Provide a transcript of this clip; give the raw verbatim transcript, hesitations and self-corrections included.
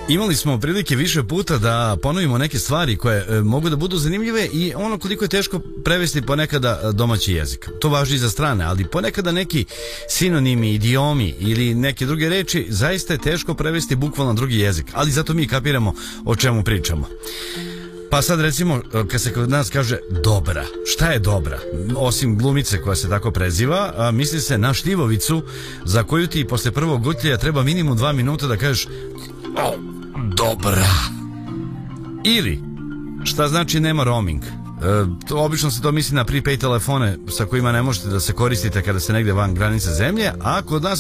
Imali smo prilike više puta da ponovimo neke stvari koje e, mogu da budu zanimljive i ono koliko je teško prevesti ponekada domaći jezik. To važi i za strane, ali ponekada neki sinonimi, idiomi ili neke druge reči zaista je teško prevesti bukvalno drugi jezik, ali zato mi kapiramo o čemu pričamo. Pa sad recimo, kad se kod nas kaže dobra, šta je dobra? Osim glumice koja se tako preziva, a misli se na šljivovicu za koju ti posle prvog gutlja treba minimum dva minuta da kažeš o, dobra. Ili, šta znači nema roaming? E, to, obično se to misli na prepaid telefone sa kojima ne možete da se koristite kada ste negde van granice zemlje, a kod nas